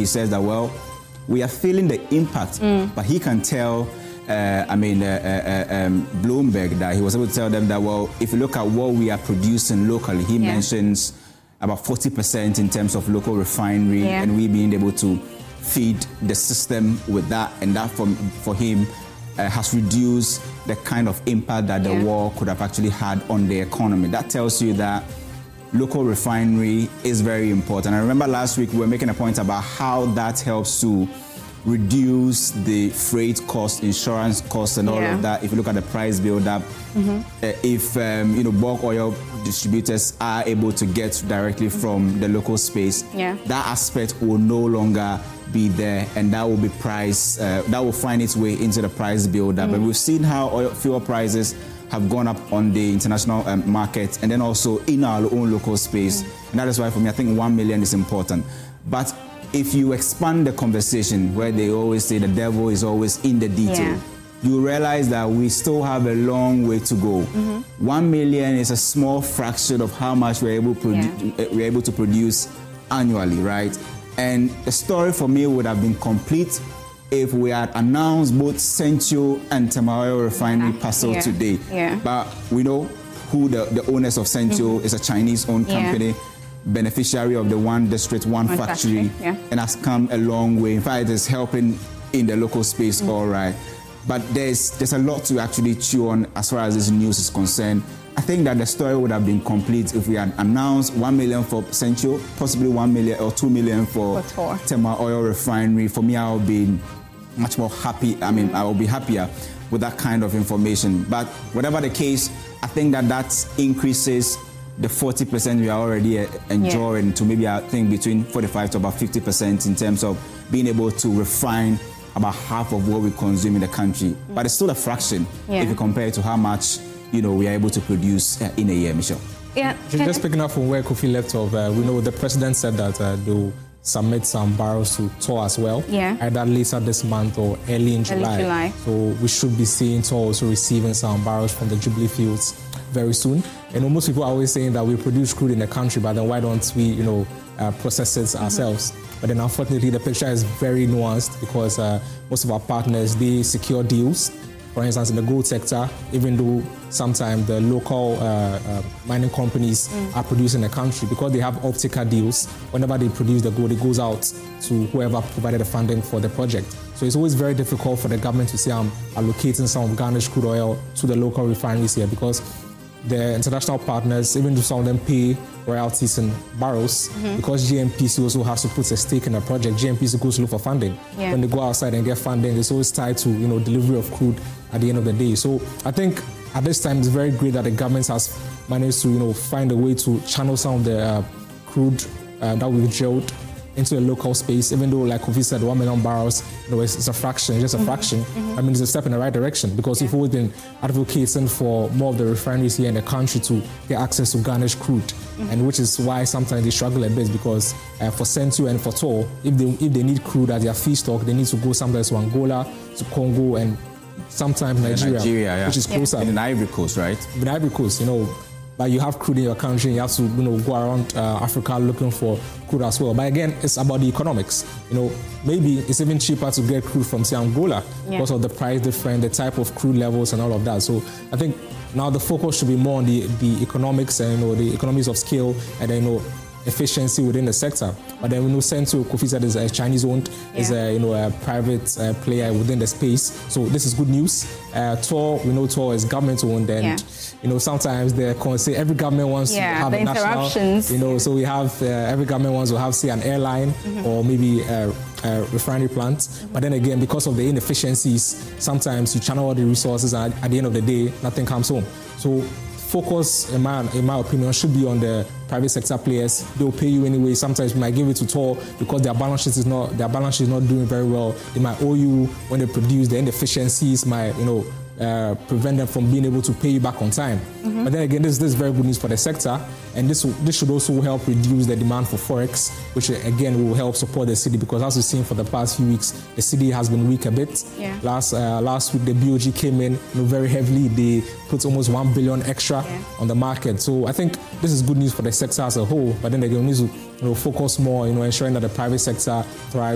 he says that, well, we are feeling the impact, but he can tell Bloomberg that he was able to tell them that, well, if you look at what we are producing locally, he mentions about 40% in terms of local refinery, and we being able to feed the system with that, and that for him has reduced the kind of impact that the war could have actually had on the economy. That tells you that local refinery is very important. I remember last week we were making a point about how that helps to reduce the freight cost, insurance costs, and all of that. If you look at the price build-up, if bulk oil distributors are able to get directly from the local space, that aspect will no longer be there, and that will be price. That will find its way into the price build-up. And we've seen how fuel prices have gone up on the international market, and then also in our own local space. And that is why, for me, I think 1 million is important. But if you expand the conversation, where they always say the devil is always in the detail, you realize that we still have a long way to go. 1 million is a small fraction of how much we're able to produce annually, right? And the story for me would have been complete if we had announced both Sentio and Tema Oil Refinery parcel today. But we know who the owners of Sentio is, a Chinese-owned company, beneficiary of the one district, one factory, and has come a long way. In fact, it is helping in the local space, all right. But there's a lot to actually chew on as far as this news is concerned. I think that the story would have been complete if we had announced 1 million for Sentio, possibly 1 million or 2 million for Tema Oil Refinery. For me, I would be much more happy. I mean, I will be happier with that kind of information. But whatever the case, I think that increases the 40% we are already enjoying to maybe, I think, between 45 to about 50% in terms of being able to refine about half of what we consume in the country. But it's still a fraction if you compare it to how much we are able to produce in a year, Michelle. Just picking up from where Kofi left off, we know the president said that they'll submit some barrels to TOR as well, either later this month or early in July. So we should be seeing TOR also receiving some barrels from the Jubilee fields very soon. And most people are always saying that we produce crude in the country, but then why don't we, process it ourselves? But then unfortunately, the picture is very nuanced because most of our partners, they secure deals. For instance, in the gold sector, even though sometimes the local mining companies are producing in the country, because they have optical deals, whenever they produce the gold, it goes out to whoever provided the funding for the project. So it's always very difficult for the government to say, I'm allocating some of Ghana's crude oil to the local refineries here, because the international partners, even though some of them pay royalties in barrels, because GNPC also has to put a stake in the project. GNPC goes to look for funding. When they go outside and get funding, it's always tied to delivery of crude at the end of the day. So I think at this time it's very great that the government has managed to find a way to channel some of the crude that we've drilled into the local space, even though, like Kofi said, 1 million barrels, it's a fraction, just a fraction. I mean, it's a step in the right direction, because we've always been advocating for more of the refineries here in the country to get access to Ghana's crude, and which is why sometimes they struggle a bit, because for Sentio and for TOR, if they need crude as their feedstock, they need to go sometimes to Angola, to Congo, and sometimes Nigeria, which is closer. In the Ivory Coast, right? In the Ivory Coast, but you have crude in your country, and you have to go around Africa looking for crude as well. But again, it's about the economics. Maybe it's even cheaper to get crude from, say, Angola because of the price difference, the type of crude levels, and all of that. So I think now the focus should be more on the economics and the economies of scale, and then efficiency within the sector. But then we know Sentio, Kofi said, is a Chinese-owned, is a private player within the space. So this is good news. TOR, we know TOR is government-owned, and sometimes they say every government wants to have a national. So we have every government wants to have, say, an airline or maybe a refinery plant. But then again, because of the inefficiencies, sometimes you channel all the resources, and at the end of the day, nothing comes home. So focus, in my opinion, should be on the private sector players. They'll pay you anyway. Sometimes you might give it to TOR because their balance sheet is not doing very well. They might owe you when they produce. The inefficiencies might prevent them from being able to pay you back on time. But then again, this is very good news for the sector, and this should also help reduce the demand for forex, which again will help support the cedi, because as we've seen for the past few weeks, the cedi has been weak a bit. Last week the BOG came in very heavily. They put almost 1 billion extra on the market. So I think this is good news for the sector as a whole. But then again, we need to focus more, ensuring that the private sector thrives.